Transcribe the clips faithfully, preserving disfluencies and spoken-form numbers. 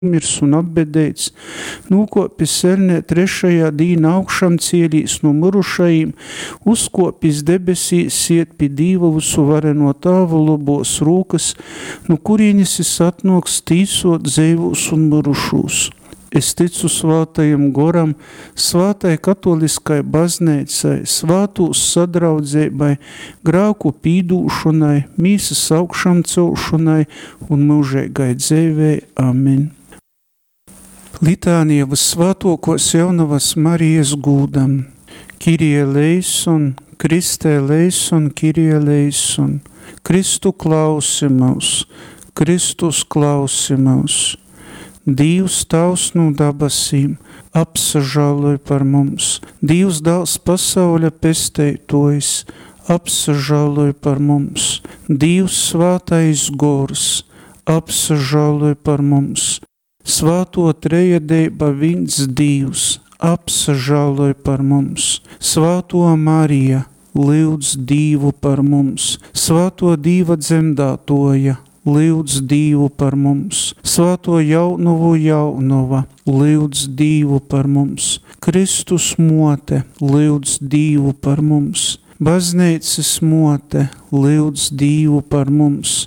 mirs un apbedeits, nūkopis selnē trešajā dīna augšam cielīs no mirušajiem, uzkopis debesīs, iet pie Dīva visu vareno tāvu lobos rūkas, no kurienes es atnoks tīsot dzīvus un mirušūs. Es ticu svātajam goram, svātai katoliskai baznīcai, svātūs sadraudzībai, grāku pīdūšanai, mīsas augšam celšanai un mūžīgai dzīvei. Amen. Litānija vissvātokos jaunavas Marijas gūdam. Kirie leison, Kristē leison, Kirie leison. Kristu klausi mūs, Kristus klausi mūs. Dievs tavs no dabasīm, apsažāloj par mums. Dievs dāls pasauļa pesteitojs, apsažāloj par mums. Dievs svātais gors, apsažāloj par mums. Svāto trejadeiba viens Dievs, apsažāloj par mums. Svāto Marija, lūdz Dievu par mums. Svāto Dieva dzemdātoja, lūdz Dievu par mums. Svāto jaunuvu jaunova, lūdz Dievu par mums. Kristus mote, lūdz Dievu par mums. Baznīcas mote, lūdz Dievu par mums.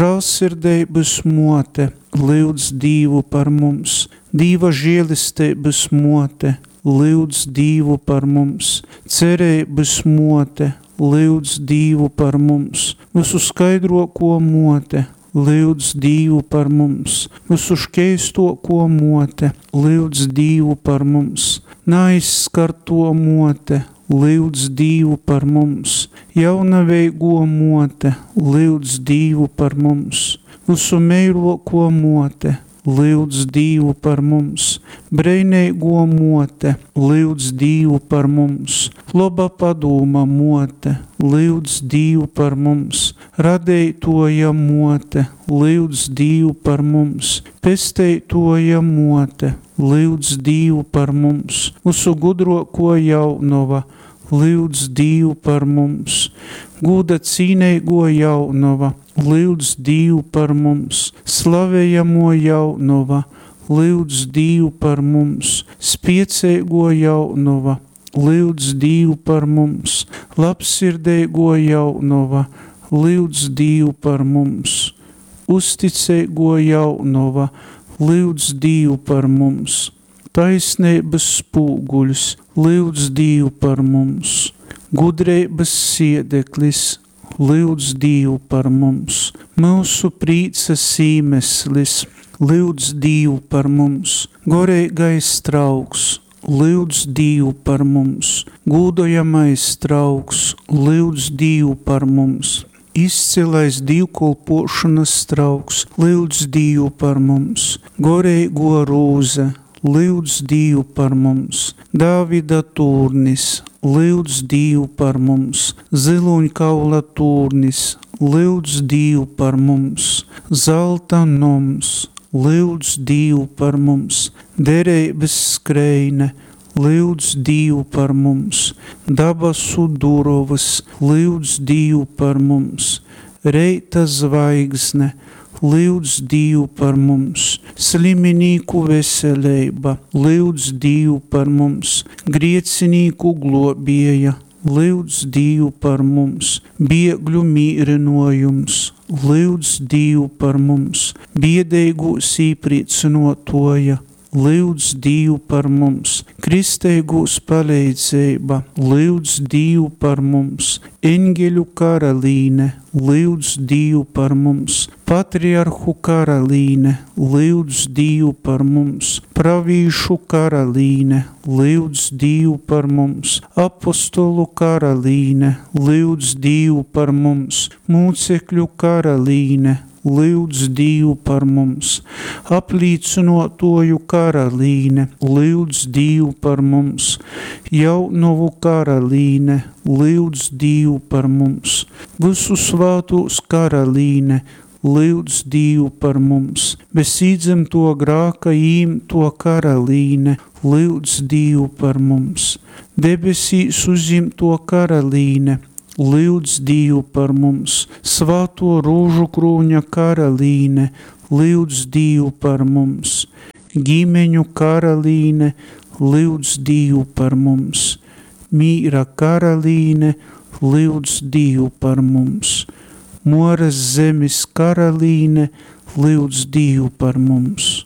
Žēlsirdības mote, lūdz Dievu par mums. Dieva žēlistības mote, lūdz Dievu par mums. Cerības mote, lūdz Dievu par mums. Visu skaidroko mote, lūdz Dievu par mums. Visu škeistoko mote, lūdz Dievu par mums. Naizskarto mote, lūdz Dievu par mums. Jaunaveigo mote, lūdz Dievu par mums. Visu meiroko mote, lūdz Dievu par mums. Breineigo mote, lūdz Dievu par mums. Loba padūma mote, lūdz Dievu par mums. Radeitoja mote, lūdz Dievu par mums. Pesteitoja mote, lūdz Dievu par mums. Visu gudroko jaunova, lūdz Dievu par mums. Gūda cīneigo jaunova, lūdz Dievu par mums. Slavējamo jaunova, lūdz Dievu par mums. Spieceigo jaunova, lūdz Dievu par mums. Labsirdeigo jaunova, lūdz Dievu par mums. Uzticeigo jaunova, lūdz Dievu par mums. Taisnības spūguļs, lūdz Dievu par mums. Gudreibas siedeklis, lūdz Dievu par mums. Mūsu prīcas īmeslis, lūdz Dievu par mums. Goreigais trauks, lūdz Dievu par mums. Gūdojamais trauks, lūdz Dievu par mums. Izcilais dievkalpošanas trauks, lūdz Dievu par mums. Goreigo rūze, lūdz Dievu par mums. Dāvida tūrnis, lūdz Dievu par mums. Ziluņkaula tūrnis, lūdz Dievu par mums. Zelta noms, lūdz Dievu par mums. Dereibas skreine, lūdz Dievu par mums. Dabasu durovas, lūdz Dievu par mums. Reita zvaigzne, lūdz Dievu par mums. Sliminīku veselība, lūdz Dievu par mums. Griecinīku globieja, lūdz Dievu par mums. Biegļu mīrinojums, lūdz Dievu par mums. Biedeigu sīprīcinotoja, lūdz Dievu par mums. Kristeigus palīdzība, lūdz Dievu par mums. Eņģeļu karalīne, lūdz Dievu par mums. Patriarhu karalīne, lūdz Dievu par mums. Pravīšu karalīne, lūdz Dievu par mums. Apostolu karalīne, lūdz Dievu par mums. Mūcekļu karalīne, lūdz Dievu par mums. Aplīcinotoju karalīne, lūdz Dievu par mums. Jaunovu karalīne, lūdz Dievu par mums. Visu svātūs karalīne, lūdz Dievu par mums. Bez īdzemto grāka īmto karalīne, lūdz Dievu par mums. Debesīs uzimto karalīne, lūdz Dievu par mums. Svāto rūžu krūņa karalīne, lūdz Dievu par mums. ģimeņu karalīne, lūdz Dievu par mums. Mīra karalīne, lūdz Dievu par mums. Moras zemes karalīne, lūdz Dievu par mums.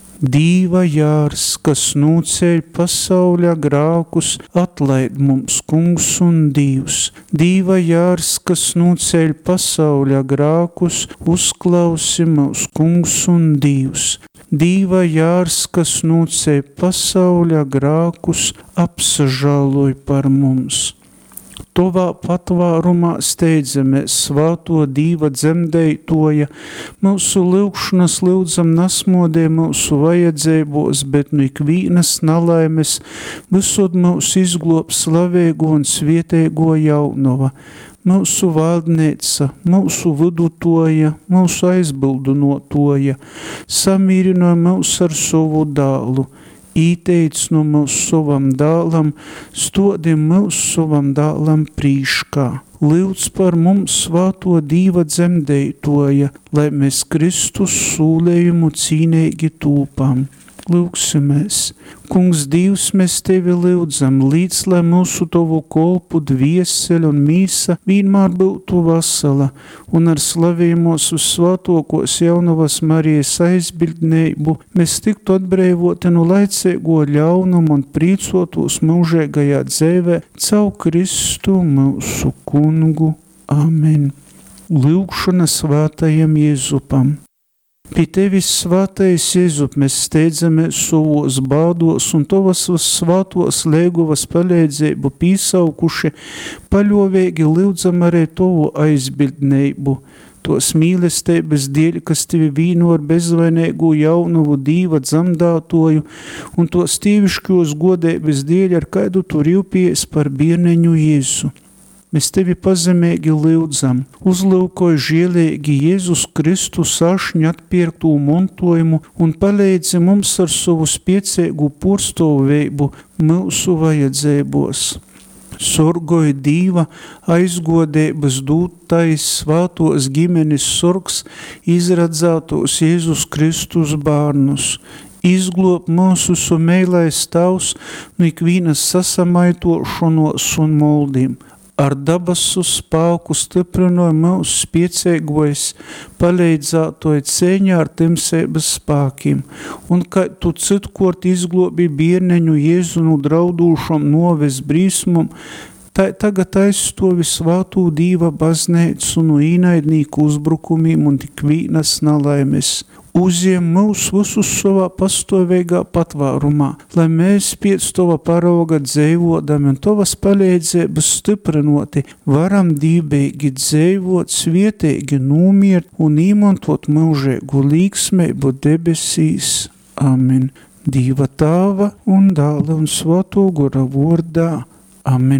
Dīva jārs, kas nūceļ pasauļa grākus, atlaid mums, kungs un Dievs. Dīva jārs, kas nūceļ pasauļa grākus, uzklausi mūs, kungs un Dievs. Dīva jārs, kas nūceļ pasauļa grākus, apsažāloj par mums. Tovā patvārumā steidzamies svāto Dīva dzemdētoja, mūsu lūgšanas lūdzam nasmodē mūsu vajadzēbos, bet nu ikvīnas nalaimes, visod mūs izglob slavēgo un svietēgo jaunova. Mūsu valdneica, mūsu vidutoja, mūsu aizbildunotoja, samīrinoja mūs ar savu dālu. Īteic no mūsu savam dālam, stodi mūsu savam dālam prīškā. Lūdz par mums svāto Dīva dzemdētoja, lai mēs Kristus sūlējumu cīnīgi tūpam. Lūksimies. Kungs Dievs, mēs Tevi lūdzam, līdz lai mūsu Tavu kolpu dviesele un mīsa vienmēr būtu vasala, un ar slavījumos uz svātokos jaunavas Marijas aizbildneibu mēs tiktu atbrīvoti no laicīgo ļaunumu un prīcotos mūžīgajā dzēvē caur Kristu mūsu kungu. Amen. Lūgšana svātajam Jēzupam. Pie Tevis, svātais Jēzup, mēs steidzamies savos bādos un Tavas svātos lēgovas palīdzību pīsaukuši, paļovīgi lūdzam arī Tavu aizbildneibu. Tos mīlestības dēļ, kas Tevi vīno ar bezvainīgu jaunuvu Dīva dzemdētoju, un tos tīviškos godības dēļ, ar kādu Tu rīpējies par bērneņu Jēzu. Mēs Tevi pazemīgi lūdzam, uzlūkoj žielīgi Jēzus Kristus ašņu atpirktu montojumu un palīdzi mums ar savu spiecīgu porstovēbu mūsu vajadzēbos. Sorgoj Dīva aizgodības dūtais svātos ģimenes sorgs izradzētos Jēzus Kristus bārnus. Izglob mūsu sumeilais tavs no ikvīnas sasamaitošanos un moldīm. Ar dabasu spāku stiprinoja mūsu spiecīgojas, palīdzātoja cēņā ar timsības spākiem, un kā Tu citkort izglobi bierneņu Jēzu no draudūšam noves brīsmum, tā tagad aizstovi svātū Dīva bazneicu no īnaidnīku uzbrukumiem un tik vīnas nalaimes. Uziem mūs visus savā pastāvīgā patvārumā, lai mēs pēc Tava parauga dzēvodami un Tavas palīdzības stiprinoti varam dībīgi dzēvot, svietīgi nomiert un īmantot mūžīgu līgsmeibu debesīs. Amen. Dīva Tāva un Dāla un Svētā Gara vārdā. Amen.